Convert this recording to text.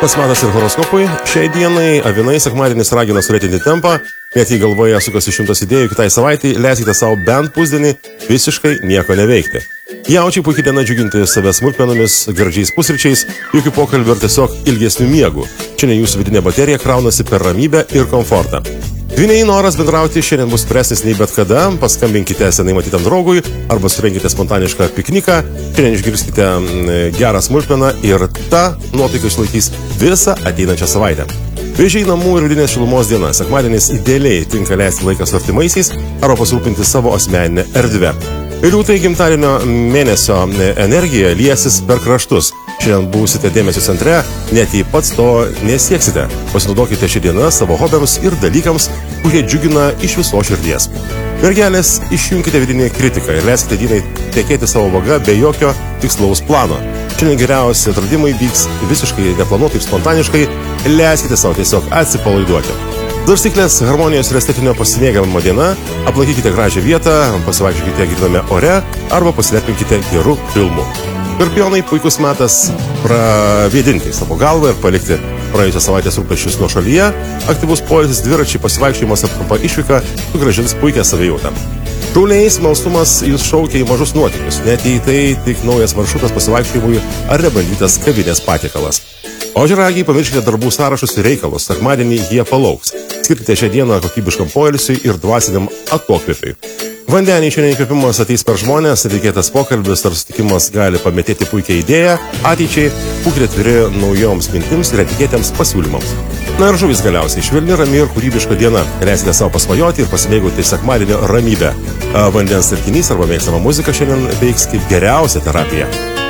Pats metas ir horoskopui. Šiai dienai avinai sekmadienis ragina surėtinti tempą, net jei galvoje sukasi 100 idėjų kitai savaitai, leiskite savo bent pusdienį visiškai nieko neveikti. Jaučiai puikiai diena džiuginti save smulkmenomis, gardžiais pusryčiais, jokių pokalbių ir tiesiog ilgesnių miegų. Šiandien jūsų vidinė baterija kraunasi per ramybę ir komfortą. Dvyniai noras bendrauti šiandien bus presnis nei bet kada, paskambinkite senai matytam draugui arba surenkite spontanišką pikniką, šiandien išgirskite gerą smulkmeną ir ta nuotaika išlaikys visą ateinančią savaitę. Vėžiai namų ir vidinės šilumos diena, sekmadienis idealiai tinka leisti laiką su artimaisiais arba pasirūpinti savo asmeninę erdvę. Liūtai gimtadienio mėnesio energija liesis per kraštus. Šiandien būsite dėmesio centre, net jei pats to nesieksite. Pasinaudokite šią dieną savo hobiams ir dalykams, kurie džiugina iš viso širdies. Mergelės, išjunkite vidinį kritiką ir leiskite dienai tekėti savo vaga be jokio tikslaus plano. Šiandien geriausi atradimai vyks visiškai neplanuotai ir spontaniškai, leiskite savo tiesiog atsipalaiduoti. Svarstyklės, harmonijos ir estetinio pasimėgavimo diena, aplankykite gražią vietą, pasivaikščiokite gryname ore arba pasilepinkite gerų filmų. Skorpionai, puikus metas pravėdinti savo galvą ir palikti praėjusią savaitės rūpesčius nuo šalyje, aktyvus poilsis, dviračiai, pasivaikščiojimas ar trumpa išvyka sugrąžins puikią savijautą. Šauliai, smalsumas jūs šaukia į mažus nuotykius, net jei tai tik naujas maršrutas pasivaikščiojimui ar nebandytas kavinės patiekalas. Ožiaragiai, pamirškite darbų sąrašus ir reikalus, sekmadienį jie palauks. Skirkite šią dieną kokybiškam poilsiui ir dvasiniam atokvėpiui. Vandeniai, šiandien įkvėpimas ateis per žmonės, netikėtas pokalbis ar sutikimas gali pametėti puikią idėją, ateičiai, būkite atviri naujoms mintims ir etikėtėms pasiūlymams. Na ir žuvis galiausiai, švelni, rami ir kūrybiška diena. Leiskite savo pasvajoti ir pasimėgauti sekmadienio ramybę. Vandens telkinys arba mėgstama muzika šiandien veiks kaip geriausia terapija.